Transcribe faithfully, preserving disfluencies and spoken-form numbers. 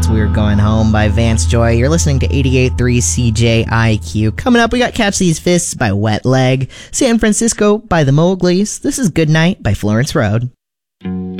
That's We're Going Home by Vance Joy. You're listening to eighty-eight point three C J I Q. Coming up, we got Catch These Fists by Wet Leg, San Francisco by the Mowgli's. This is Good Night by Florence Road.